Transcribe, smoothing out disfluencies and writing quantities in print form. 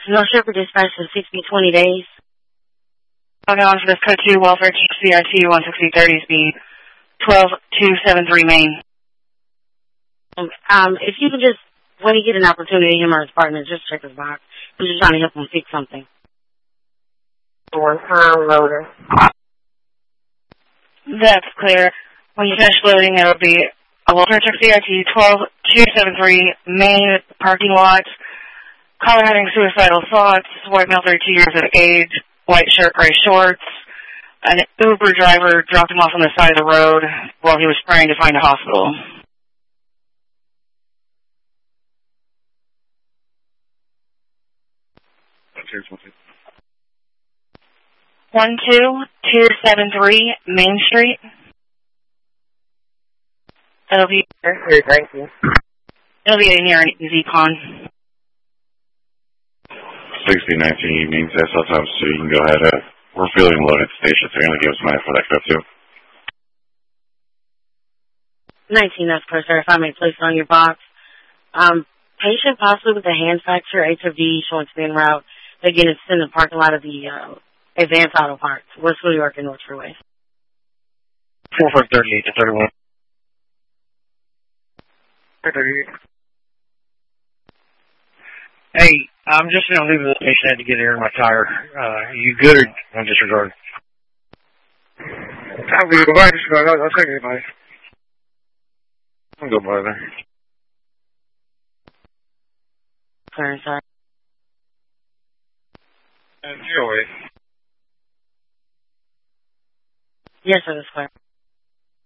North Shepherd dispatch for 60-20 days. Okay, on for this code 2, welfare CRT 16030 speed 12273 Main. If you could just, when you get an opportunity, him or his partner, just check his box. We're just trying to help him fix something. One-time loader. That's clear. When you finish loading, it'll be a welfare check CRT 12273 Main parking lot. Caller having suicidal thoughts, white male 32 years of age, white shirt, gray shorts. An Uber driver dropped him off on the side of the road while he was trying to find a hospital. Cheers, 12273 Main Street. It'll be Thank you. It'll be near an Z-Con. 6019 evenings, SL times 2. You can go ahead. We're feeling low at the station, so you're going to give us money for that code 2. 19, that's correct, sir. If I may place it on your box. Patient possibly with a hand fracture, HFD, showing to be en route. Again, it's in the parking lot of the Advanced Auto Parts, West New York and North Freeway. 4538 to 31. 38. Hey, I'm just going to leave the patient. I had to get air in my tire. You good or I'm disregarding? I'll be by. I'll take it by. I'll go by there. Sorry. And GOA. Yes, sir, that's correct.